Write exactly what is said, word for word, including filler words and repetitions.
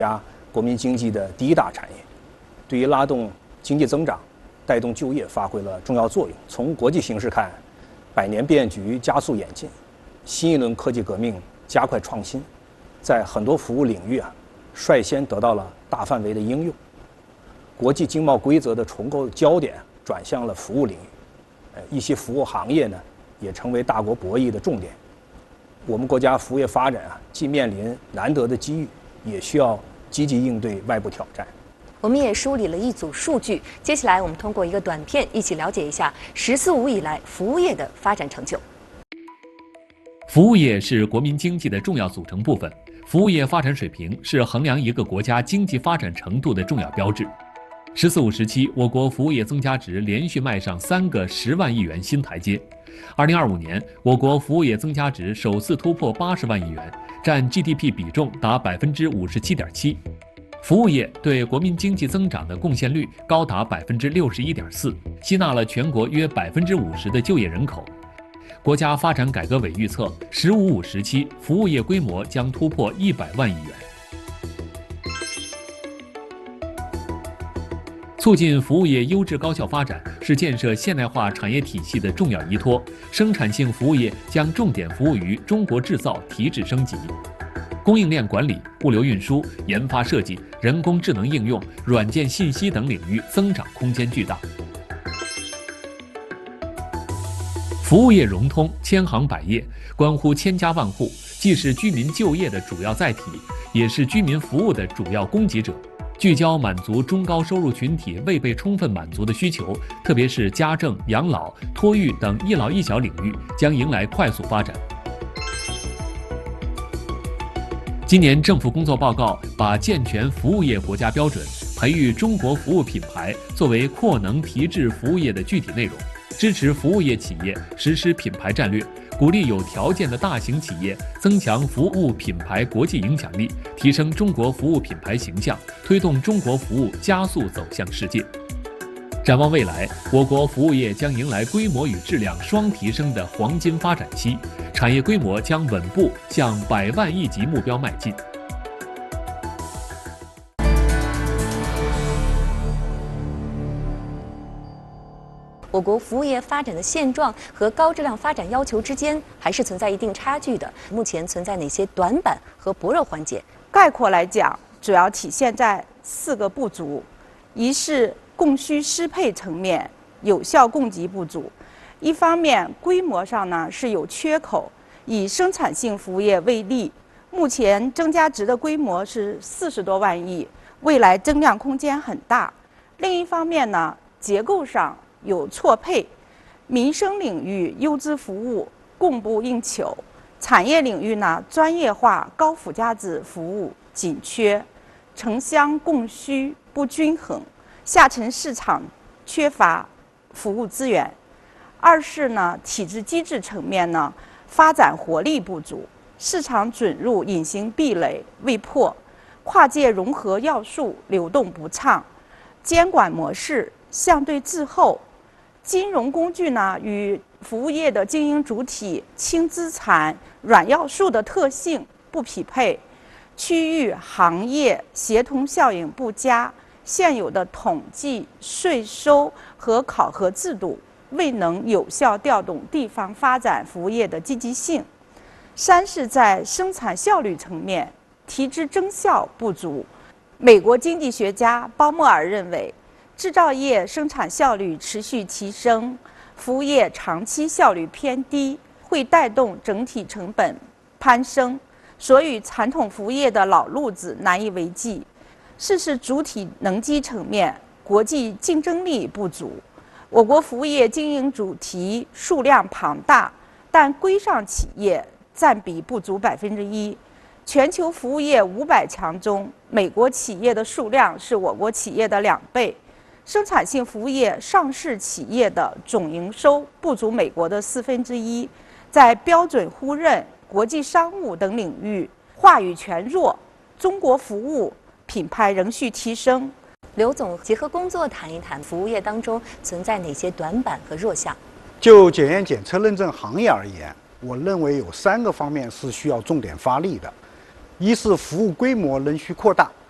家国民经济的第一大产业，对于拉动经济增长、带动就业发挥了重要作用。从国际形势看，百年变局加速演进，新一轮科技革命加快创新，在很多服务领域啊，率先得到了大范围的应用。国际经贸规则的重构焦点转向了服务领域，呃，一些服务行业呢，也成为大国博弈的重点。我们国家服务业发展啊，既面临难得的机遇，也需要积极应对外部挑战。 我们也梳理了一组数据，接下来我们通过一个短片一起了解一下“十四五”以来服务业的发展成就。 服务业是国民经济的重要组成部分，服务业发展水平是衡量一个国家经济发展程度的重要标志。“十四五”时期，我国服务业增加值连续迈上三个十万亿元新台阶。二零二五年，我国服务业增加值首次突破八十万亿元，占 G D P 比重达百分之五十七点七。服务业对国民经济增长的贡献率高达百分之六十一点四，吸纳了全国约百分之五十的就业人口。国家发展改革委预测，“十五五”时期服务业规模将突破一百万亿元。促进服务业优质高效发展是建设现代化产业体系的重要依托。生产性服务业将重点服务于中国制造提质升级。供应链管理、物流运输、研发设计、人工智能应用、软件信息等领域增长空间巨大。服务业融通千行百业，关乎千家万户，既是居民就业的主要载体，也是居民服务的主要供给者。聚焦满足中高收入群体未被充分满足的需求，特别是家政、养老、托育等一老一小领域，将迎来快速发展。今年政府工作报告把健全服务业国家标准、培育中国服务品牌作为扩能提质服务业的具体内容，支持服务业企业实施品牌战略，鼓励有条件的大型企业增强服务品牌国际影响力，提升中国服务品牌形象，推动中国服务加速走向世界。展望未来，我国服务业将迎来规模与质量双提升的黄金发展期，产业规模将稳步向百万亿级目标迈进。 我国服务业发展的现状和高质量发展要求之间还是存在一定差距的。目前存在哪些短板和薄弱环节？ 概括来讲，主要体现在四个不足：一是供需适配层面有效供给不足。一方面，规模上呢是有缺口。以生产性服务业为例，目前增加值的规模是四十多万亿，未来增量空间很大。另一方面呢，结构上有错配，民生领域优质服务供不应求，产业领域呢专业化高附加值服务紧缺，城乡供需不均衡，下沉市场缺乏服务资源。二是呢，体制机制层面呢发展活力不足，市场准入隐形壁垒未破，跨界融合要素流动不畅，监管模式相对滞后，金融工具呢与服务业的经营主体轻资产、软要素的特性不匹配，区域行业协同效应不佳，现有的统计、税收和考核制度未能有效调动地方发展服务业的积极性。三是在生产效率层面，提质增效不足。美国经济学家鲍莫尔认为，制造业生产效率持续提升，服务业长期效率偏低，会带动整体成本攀升，所以传统服务业的老路子难以为继。四是主体能机层面，国际竞争力不足。我国服务业经营主题数量庞大，但规上企业占比不足百分之一。全球服务业五百强中，美国企业的数量是我国企业的两倍。生产性服务业上市企业的总营收不足美国的四分之一，在标准互认、国际商务等领域话语权弱，中国服务品牌仍需提升。 刘总，结合工作谈一谈服务业当中存在哪些短板和弱项？ 就检验检测认证行业而言，我认为有三个方面是需要重点发力的：一是服务规模仍需扩大，